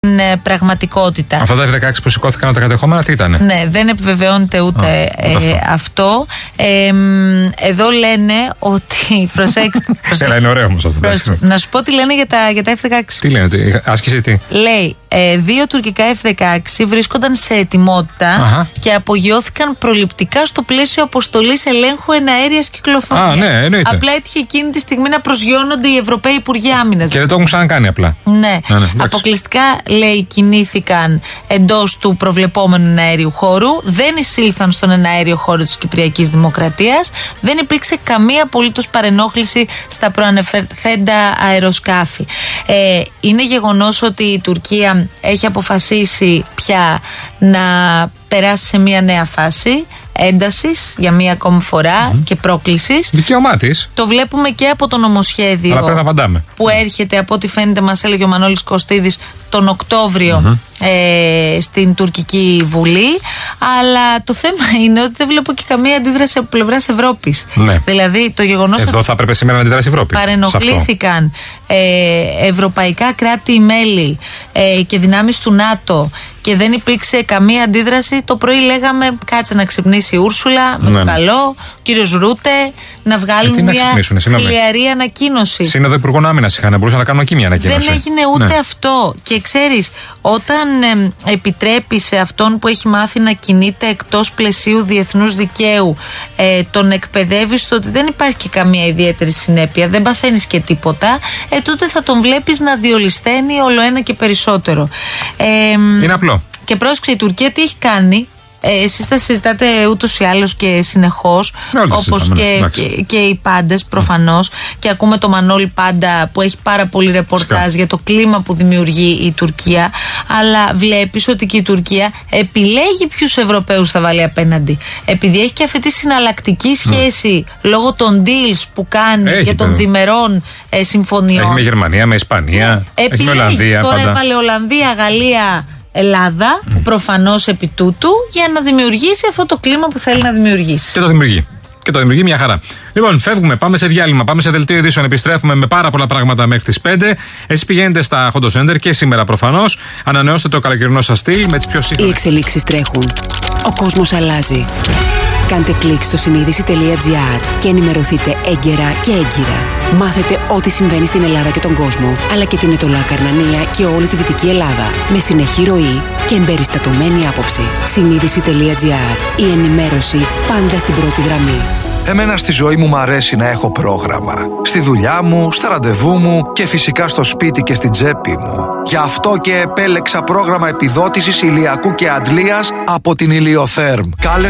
πραγματικότητα. Αυτά τα F-16 που σηκώθηκαν από τα κατεχόμενα, τι ήτανε? Ναι, δεν επιβεβαιώνεται ούτε αυτό. Εδώ λένε ότι. Προσέξτε. Έλα, είναι ωραίο όμως αυτό. Να σου πω τι λένε για τα F-16. Τι λένε, άσκηση τι? Λέει, 2 τουρκικά F-16 βρίσκονταν σε ετοιμότητα και απογειώθηκαν προληπτικά στο πλαίσιο αποστολής ελέγχου εναέριας κυκλοφορίας. Ναι, εννοείται. Απλά έτυχε εκείνη τη στιγμή να προσγειώνονται οι Ευρωπαίοι Υπουργοί Άμυνας. Και δεν το έχουν ξανακάνει απλά. Ναι. Αποκλειστικά, λέει, κινήθηκαν εντός του προβλεπόμενου εναέριου χώρου, δεν εισήλθαν στον εναέριο χώρο της Κυπριακής Δημοκρατίας, δεν υπήρξε καμία απολύτως παρενόχληση στα προαναφερθέντα αεροσκάφη. Είναι γεγονός ότι η Τουρκία έχει αποφασίσει πια να περάσει σε μια νέα φάση έντασης για μία ακόμη φορά και πρόκλησης. Δικαίωμά της. Το βλέπουμε και από το νομοσχέδιο. Αλλά πρέπει να απαντάμε. Που έρχεται, από ό,τι φαίνεται, μας έλεγε ο Μανώλης Κωστίδης, τον Οκτώβριο στην τουρκική Βουλή. Αλλά το θέμα είναι ότι δεν βλέπω και καμία αντίδραση από πλευράς Ευρώπης. Ναι. Δηλαδή το γεγονός εδώ θα έπρεπε σήμερα να αντιδράσει η Ευρώπη. Παρενοχλήθηκαν ευρωπαϊκά κράτη-μέλη και δυνάμεις του ΝΑΤΟ και δεν υπήρξε καμία αντίδραση. Το πρωί λέγαμε κάτσε να ξυπνήσει η Ούρσουλα με το καλό, ο κύριος Ρούτε, να βγάλουν μια χιλιαρή ανακοίνωση. Σύνοδο Υπουργών Άμυνας είχαν, μπορούσαν να κάνουν εκεί μια ανακοίνωση. Δεν έγινε ούτε αυτό. Και ξέρεις, όταν επιτρέπεις σε αυτόν που έχει μάθει να κινείται εκτός πλαισίου διεθνούς δικαίου, τον εκπαιδεύεις στο ότι δεν υπάρχει και καμία ιδιαίτερη συνέπεια, δεν παθαίνεις και τίποτα, τότε θα τον βλέπεις να διολυσθένει όλο ένα και περισσότερο. Είναι απλό. Και πρόσεξε, η Τουρκία τι έχει κάνει. Εσείς τα συζητάτε ούτως ή άλλως και συνεχώς, όπως και οι πάντες προφανώς, και ακούμε το Μανώλη πάντα που έχει πάρα πολύ ρεπορτάζ για το κλίμα που δημιουργεί η Τουρκία, αλλά βλέπεις ότι και η Τουρκία επιλέγει ποιους Ευρωπαίους θα βάλει απέναντι, επειδή έχει και αυτή τη συναλλακτική σχέση λόγω των deals που κάνει για των διμερών συμφωνιών. Έχει με Γερμανία, με Ισπανία, έχει με Ολλανδία. Τώρα έβαλε Ολλανδία, Γαλλία, Ελλάδα, προφανώς επί τούτου, για να δημιουργήσει αυτό το κλίμα που θέλει να δημιουργήσει. Και το δημιουργεί. Και το δημιουργεί μια χαρά. Λοιπόν, φεύγουμε, πάμε σε διάλειμμα, πάμε σε δελτίο ειδήσεων. Επιστρέφουμε με πάρα πολλά πράγματα μέχρι τις 5. Εσείς πηγαίνετε στα Hondo Center και σήμερα προφανώς. Ανανεώστε το καλοκαιρινό σας στυλ με τις πιο σύγχρονες. Οι εξελίξεις τρέχουν. Ο κόσμος αλλάζει. Κάντε κλικ στο συνείδηση.gr και ενημερωθείτε έγκαιρα και έγκυρα. Μάθετε ό,τι συμβαίνει στην Ελλάδα και τον κόσμο, αλλά και την Ετωλά Καρνανία και όλη τη Δυτική Ελλάδα. Με συνεχή ροή και εμπεριστατωμένη άποψη. Συνείδηση.gr. Η ενημέρωση πάντα στην πρώτη γραμμή. Εμένα στη ζωή μου αρέσει να έχω πρόγραμμα. Στη δουλειά μου, στα ραντεβού μου και φυσικά στο σπίτι και στην τσέπη μου. Γι' αυτό και επέλεξα πρόγραμμα επιδότησης ηλιακού και αντλίας από την Ηλιοθέρμ. Κάλεσε